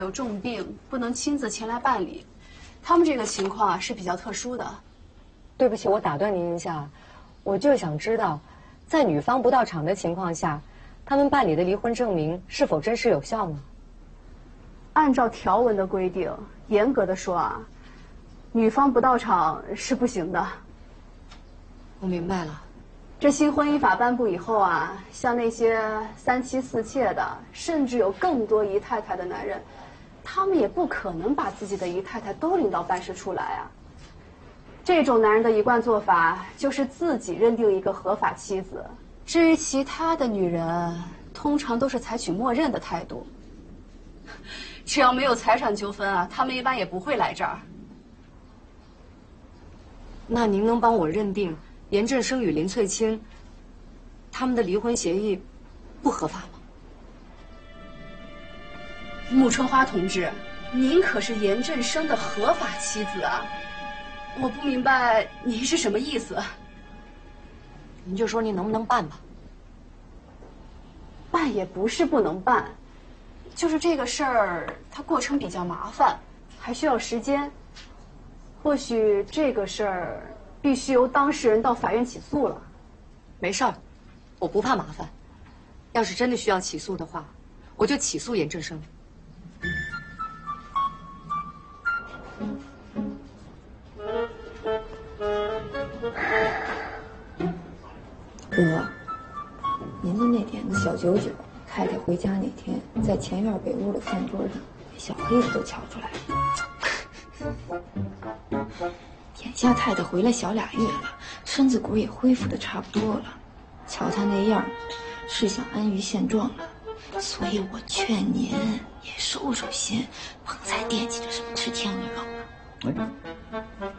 有重病，不能亲自前来办理。他们这个情况啊是比较特殊的。 对不起，我打断您一下，我就想知道，在女方不到场的情况下，他们办理的离婚证明是否真实有效呢？ 按照条文的规定，严格的说啊，女方不到场是不行的。 我明白了。 这新婚姻法颁布以后啊，像那些三妻四妾的，甚至有更多姨太太的男人，他们也不可能把自己的姨太太都领到办事处来啊。这种男人的一贯做法就是自己认定一个合法妻子，至于其他的女人，通常都是采取默认的态度。只要没有财产纠纷啊，他们一般也不会来这儿。 那您能帮我认定严振声与林翠清他们的离婚协议不合法吗？ 穆春花同志，您可是严振声的合法妻子啊！我不明白您是什么意思。 您就说您能不能办吧。 办也不是不能办，就是这个事儿它过程比较麻烦，还需要时间。或许这个事儿必须由当事人到法院起诉了。 没事儿，我不怕麻烦。要是真的需要起诉的话，我就起诉严振声。 哥，您的那点子小九九，太太回家那天，在前院北屋的饭桌上，小黑子都瞧出来了。眼下太太回来小2月了，身子骨也恢复的差不多了，瞧她那样，是想安于现状了。所以我劝您也收收心，甭再惦记着什么吃天鹅肉了。 哎，